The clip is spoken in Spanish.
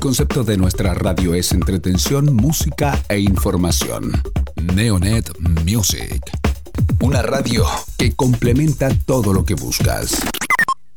concepto de nuestra radio es entretención, música e información. Neonet Music. Una radio que complementa todo lo que buscas.